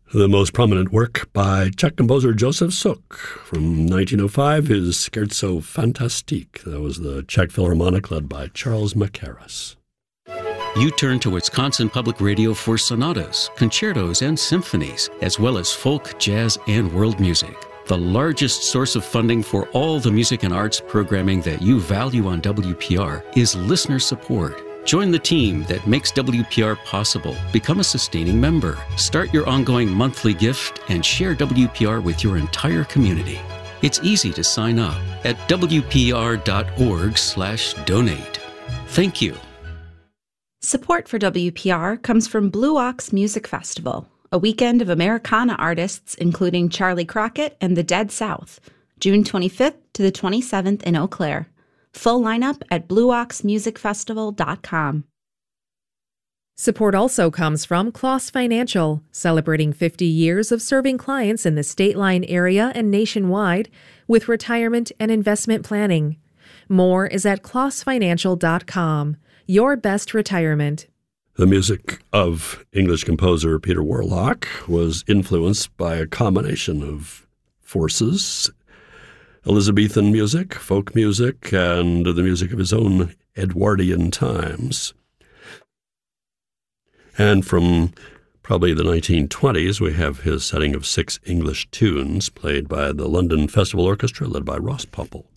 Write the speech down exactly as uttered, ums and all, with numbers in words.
The most prominent work by Czech composer Josef Suk from nineteen oh five is Scherzo Fantastique. That was the Czech Philharmonic led by Charles Mackerras. You turn to Wisconsin Public Radio for sonatas, concertos, and symphonies, as well as folk, jazz, and world music. The largest source of funding for all the music and arts programming that you value on W P R is listener support. Join the team that makes W P R possible. Become a sustaining member. Start your ongoing monthly gift and share W P R with your entire community. It's easy to sign up at W P R dot org slash donate. Thank you. Support for W P R comes from Blue Ox Music Festival, a weekend of Americana artists including Charlie Crockett and the Dead South, June twenty-fifth to the twenty-seventh in Eau Claire. Full lineup at blue ox music festival dot com. Support also comes from Kloss Financial, celebrating fifty years of serving clients in the State Line area and nationwide with retirement and investment planning. More is at kloss financial dot com. Your best retirement. The music of English composer Peter Warlock was influenced by a combination of forces: Elizabethan music, folk music, and the music of his own Edwardian times. And from probably the nineteen twenties, we have his setting of six English tunes played by the London Festival Orchestra led by Ross Popple.